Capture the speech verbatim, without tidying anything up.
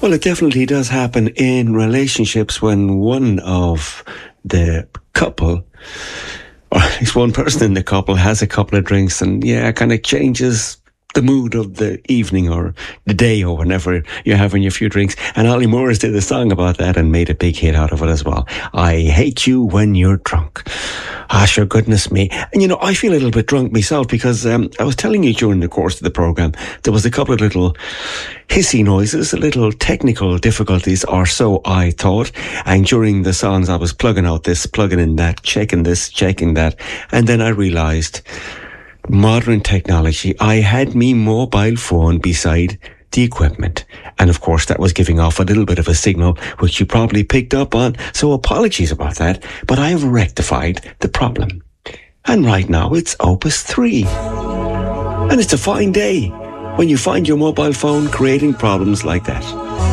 Well, it definitely does happen in relationships when one of the couple, or at least one person in the couple, has a couple of drinks and, yeah, kind of changes the mood of the evening or the day or whenever you're having your few drinks. And Ollie Moores did a song about that and made a big hit out of it as well. I hate you when you're drunk. Ah, sure, goodness me. And, you know, I feel a little bit drunk myself because um, I was telling you during the course of the programme, there was a couple of little hissy noises, a little technical difficulties, or so I thought. And during the songs, I was plugging out this, plugging in that, checking this, checking that. And then I realised, modern technology, I had me mobile phone beside the equipment. And of course, that was giving off a little bit of a signal, which you probably picked up on. So apologies about that, but I have rectified the problem. And right now it's Opus three. And it's a fine day when you find your mobile phone creating problems like that.